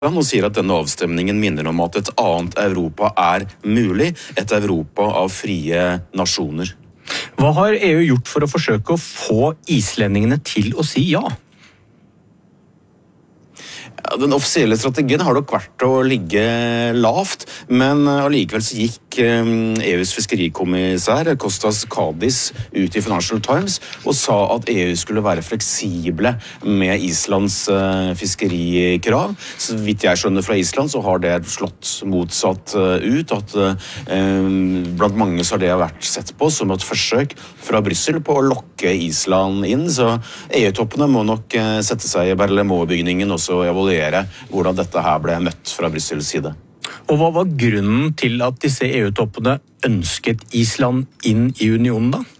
og sier at denne avstemningen minner om at et annet Europa mulig, et Europa av frie nasjoner. Hva har EU gjort for å forsøke å få islendingene til å si ja? Den offisielle strategien har nok vært å ligge lavt, men allikevel så gikk EUs fiskerikommissær Kostas Kadis ut i Financial Times og sa at EU skulle være fleksible med Islands fiskerikrav. Så vidt jeg skjønner fra Island så har det slått motsatt ut, at blant mange så har det vært sett på som et forsøk fra Brussel på å lokke Island inn, så EU-toppene må nok sette seg i Berlaymont-bygningen og så evaluere hvordan dette her ble møtt fra Brussels side. Og hva var grunnen til at disse EU-toppene ønsket Island inn i unionen da?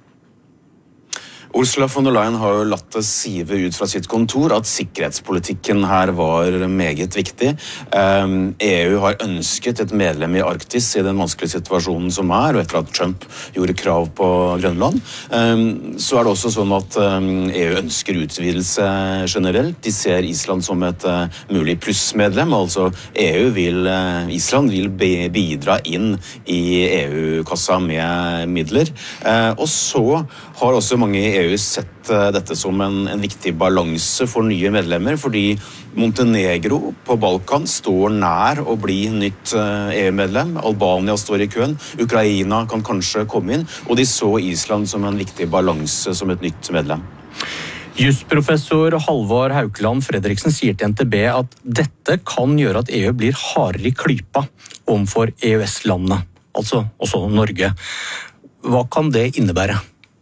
Ursula von der Leyen har jo latt det sive ut fra sitt kontor at sikkerhetspolitikken her var meget viktig. EU har ønsket et medlem i Arktis i den vanskelige situasjonen som og etter at Trump gjorde krav på Grønland. Så det også sånn at EU ønsker utvidelse generelt. De ser Island som et mulig plussmedlem, altså Island vil bidra inn i EU-kassa med midler. Og så har også mange i EU sett dette som en viktig balanse for nye medlemmer, fordi Montenegro på Balkan står nær å bli nytt EU-medlem, Albania står i køen, Ukraina kan kanskje komme inn, og de så Island som en viktig balanse som et nytt medlem. Jusprofessor Halvard Haukeland Fredriksen sier til NTB at dette kan gjøre at EU blir hardere i klypa overfor EØS-landene, altså også Norge. Hva kan det innebære?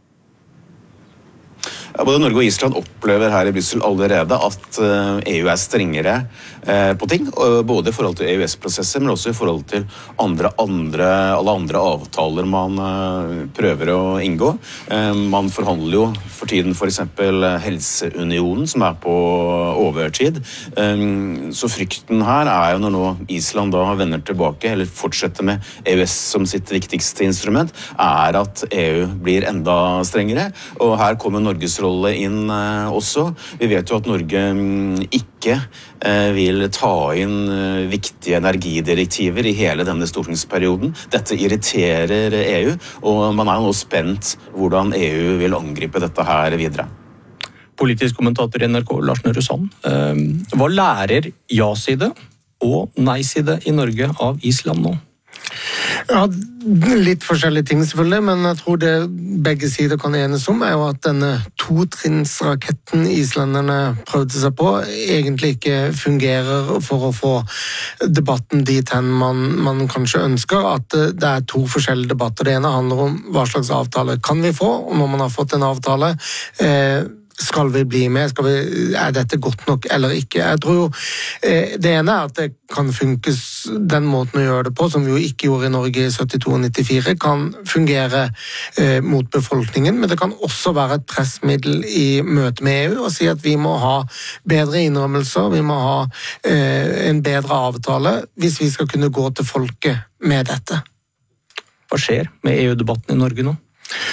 Både Norge og Island opplever her i Brussel allerede at EU strengere på ting, både i forhold til EØS-prosesser, men også i forhold til alle andre avtaler man prøver å inngå. Man forhandler jo for tiden for eksempel Helseunionen, som på overtid. Så frykten her jo når nå Island da vender tilbake, eller fortsetter med EØS som sitt viktigste instrument, at EU blir enda strengere, og her kommer Norges rolle inn også. Vi vet jo at Norge ikke vil ta inn viktige energidirektiver i hele denne stortingsperioden. Dette irriterer EU, og man jo nå spent hvordan EU vil angripe dette her videre. Politisk kommentator i NRK, Lars Nehru Sand. Hva lærer ja-side og nei-side i Norge av Island nå? Ja, litt forskjellige ting selvfølgelig, men jeg tror det begge sider kan enes om jo at denne totrinnsraketten islenderne prøvde seg på egentlig ikke fungerer for å få debatten dit hen man kanskje ønsker, at det to forskjellige debatter. Det ene handler om hva slags avtale kan vi få, og når man har fått en avtale, skal vi bli med? Dette godt nok eller ikke? Jeg tror jo det ene at det kan funkes den måten å gjøre det på, som vi jo ikke gjorde i Norge i 72 og 94, kan fungere mot befolkningen, men det kan også være et pressmiddel i møte med EU og si at vi må ha bedre innrømmelser, vi må ha en bedre avtale hvis vi skal kunne gå til folket med dette. Hva skjer med EU-debatten i Norge nå?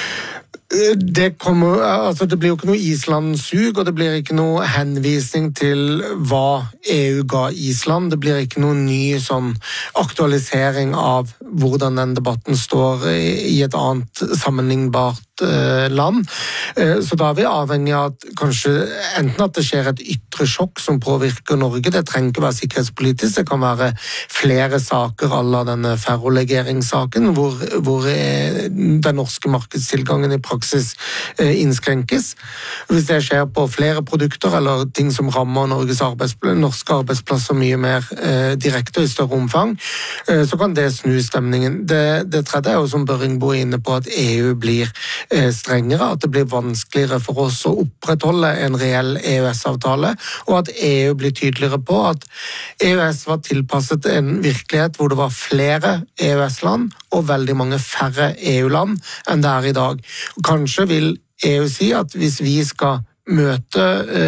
Det blir jo ikke noe Island-sug, og det blir ikke noe henvisning til hva EU ga Island. Det blir ikke noen ny aktualisering av hvordan den debatten står i et annet sammenlignbart land. Så da vi avhengig av at kanskje enten at det skjer et ytre sjokk som påvirker Norge, det trenger ikke være sikkerhetspolitisk, det kan være flere saker alla denne ferrolegeringssaken, hvor den norske markedstilgangen i praksis innskrenkes. Hvis det skjer på flere produkter eller ting som rammer norske arbeidsplasser mye mer direkte og i større omfang, så kan det snu stemningen. Det tredje jo som Børringbo inne på, at EU blir strengere, at det blir vanskeligere for oss å opprettholde en reell EØS-avtale, og at EU blir tydeligere på at EØS var tilpasset en virkelighet hvor det var flere EØS-land og veldig mange færre EU-land enn det i dag. Kanskje vil EU si at hvis vi skal møte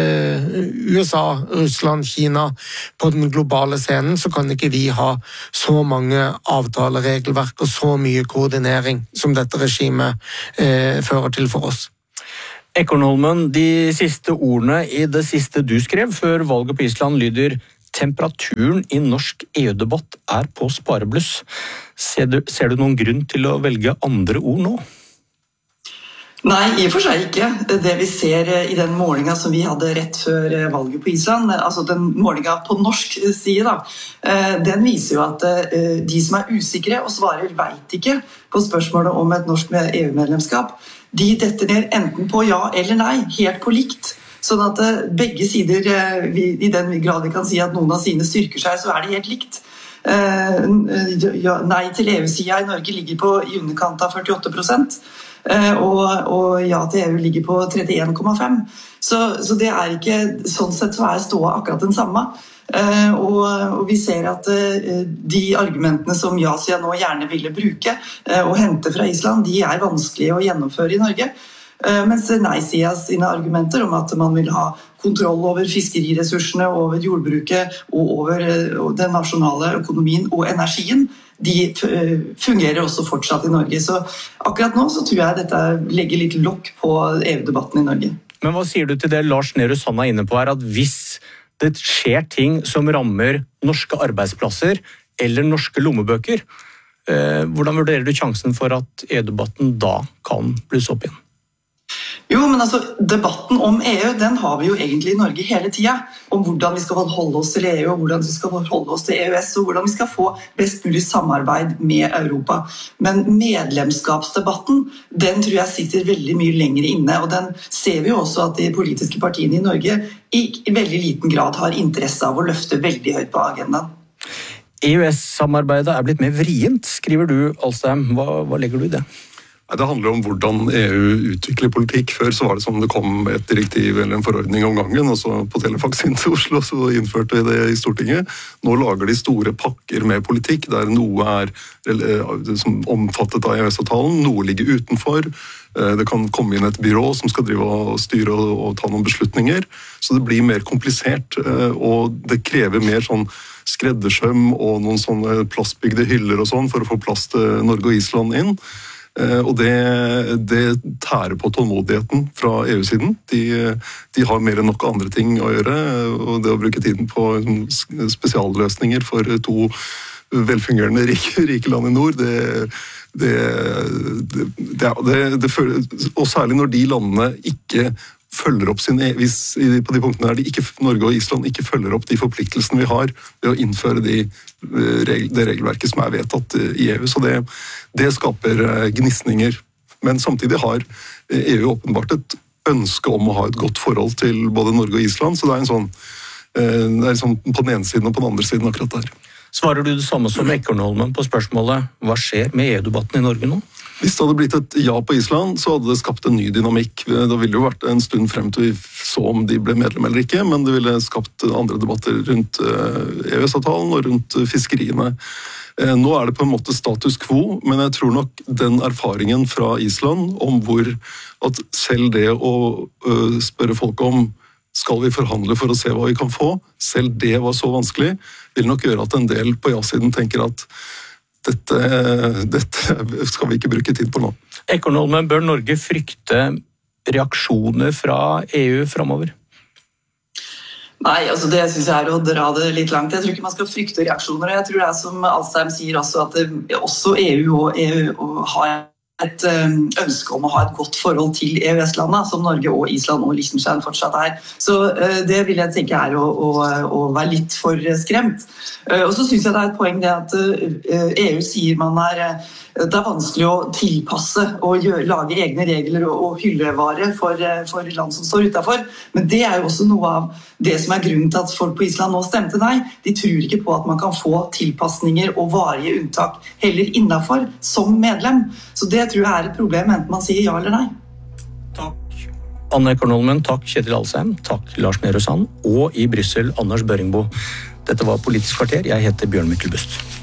USA, Russland, Kina på den globale scenen, så kan ikke vi ha så mange avtaleregelverk og så mye koordinering som dette regimet fører til for oss. Ekornholmen, de siste ordene i det siste du skrev før valget på Island lyder temperaturen i norsk EU-debatt på sparebluss. Ser du noen grunn til å velge andre ord nå? Nei, i og for seg ikke. Det vi ser i den målingen som vi hadde rett før valget på Island, altså den målingen på norsk side, den viser jo at de som usikre og svarer vet ikke på spørsmålet om et norsk EU-medlemskap, de detter ned enten på ja eller nei, helt på likt. Sånn at begge sider, i den grad vi kan si at noen av sine styrker seg, så det helt likt. Nei til EU-siden i Norge ligger på i underkant av 48%. Og ja til EU ligger på 31,5%. Så det ikke, sånn sett så ståa akkurat den samme. Og vi ser at de argumentene som ja-siden nå gjerne ville bruke og hente fra Island, de vanskelige å gjennomføre i Norge. Mens nei-siden sine argumenter om at man vil ha kontroll over fiskeriressursene, over jordbruket og over den nasjonale økonomien og energien, de fungerer også fortsatt i Norge. Så akkurat nå så tror jeg dette legger litt lokk på EU-debatten i Norge. Men hva sier du til det Lars Nehru Sand inne på her, at hvis det skjer ting som rammer norske arbeidsplasser eller norske lommebøker, hvordan vurderer du sjansen for at EU-debatten da kan blusse opp igjen? Jo, men altså, debatten om EU, den har vi jo egentlig i Norge hele tiden, om hvordan vi skal holde oss til EU, og hvordan vi skal holde oss til EØS, og hvordan vi skal få best mulig samarbeid med Europa. Men medlemskapsdebatten, den tror jeg sitter veldig mye lenger inne, og den ser vi jo også at de politiske partiene i Norge i veldig liten grad har interesse av å løfte veldig høyt på agendaen. EØS-samarbeidet blitt mer vrient, skriver du, Alstheim. Hva legger du i det? Det handler om hvordan EU utvikler politikk. Før så var det sånn det kom et direktiv eller en forordning om gangen, og så på Telefax inn til Oslo så innførte vi det i Stortinget. Nå lager de store pakker med politikk, der noe som omfattet av EØS-avtalen, noe ligger utenfor. Det kan komme inn et byrå som skal drive og styre og ta noen beslutninger, så det blir mer komplisert, og det krever mer sånn skreddersøm og noen sånne plastbygde hyller og sånn for å få plass til Norge og Island inn. Og det tærer på tålmodigheten fra EU-siden. De har mer enn nok andre ting å gjøre, og det å bruke tiden på spesialløsninger for to velfungerende rike land i nord, og særlig når de landene ikke følger opp på de punktene der Norge og Island ikke følger opp de forpliktelsene vi har ved å innføre det regelverket som vedtatt i EU. Så det skaper gnisninger. Men samtidig har EU åpenbart et ønske om å ha et godt forhold til både Norge og Island, så det er sånn på den ene siden og på den andre siden akkurat der. Svarer du det samme som Ekornholmen på spørsmålet hva skjer med EU-debatten i Norge nå? Hvis det hadde blitt et ja på Island, så hadde det skapt en ny dynamikk. Det ville jo vært en stund frem til vi så om de ble medlem eller ikke, men det ville skapt andre debatter rundt EØS-avtalen og rundt fiskeriene. Nå det på en måte status quo, men jeg tror nok den erfaringen fra Island om hvor at selv det å spørre folk om skal vi forhandle for å se hva vi kan få, selv det var så vanskelig, vil nok gjøre at en del på ja-siden tenker at dette skal vi ikke bruke tid på nå. Ekornholmen, bør Norge frykte reaksjoner fra EU fremover? Nei, altså det synes jeg å dra det litt langt. Jeg tror ikke man skal frykte reaksjoner, og jeg tror det som Alstheim sier også, at også EU og EU har et ønske om å ha et godt forhold til EØS-landet, som Norge og Island og Liechtenstein fortsatt Så det vil jeg tenke å være litt for skremt. Og så synes jeg det et poeng det at EU sier man det vanskelig å tilpasse og lage egne regler og hyllevare for land som står utenfor. Men det jo også noe av det som grunnen til at folk på Island nå stemte nei. De tror ikke på at man kan få tilpasninger og varige unntak heller innenfor som medlem. Så det tror jeg et problem, enten man sier ja eller nei. Takk Anne Ekornholmen, takk Kjetil Alstheim, takk Lars Nehru Sand, og i Brussel Anders Børingbo. Dette var Politisk kvarter, jeg heter Bjørn Myklebust.